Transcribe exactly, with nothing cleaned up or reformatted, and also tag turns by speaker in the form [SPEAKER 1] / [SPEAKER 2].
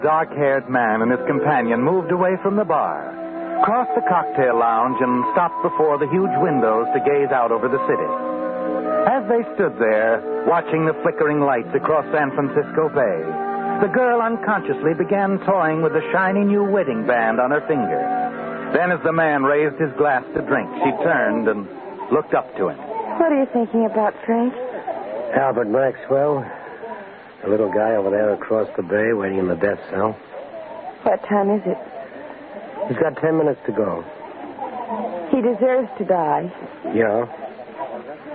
[SPEAKER 1] Dark-haired man and his companion moved away from the bar, crossed the cocktail lounge, and stopped before the huge windows to gaze out over the city. As they stood there, watching the flickering lights across San Francisco Bay, the girl unconsciously began toying with the shiny new wedding band on her finger. Then, as the man raised his glass to drink, she turned and looked up to him.
[SPEAKER 2] What are you thinking about, Frank?
[SPEAKER 3] Albert Maxwell. The little guy over there across the bay waiting in the death cell.
[SPEAKER 2] What time is it?
[SPEAKER 3] He's got ten minutes to go.
[SPEAKER 2] He deserves to die.
[SPEAKER 3] Yeah.